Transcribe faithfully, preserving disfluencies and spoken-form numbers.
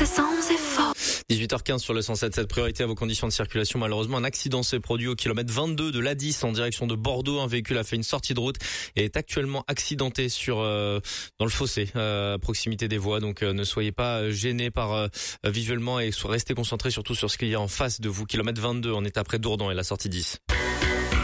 fait sans effort. dix-huit heures quinze sur le cent sept virgule sept, priorité à vos conditions de circulation. Malheureusement, un accident s'est produit au kilomètre vingt-deux de l'A dix en direction de Bordeaux. Un véhicule a fait une sortie de route et est actuellement accidenté sur euh, dans le fossé euh, à proximité des voies. Donc euh, ne soyez pas gênés par euh, visuellement et restez concentrés surtout sur ce qu'il y a en face de vous. Kilomètre vingt-deux, on est après Dourdan et la sortie dix.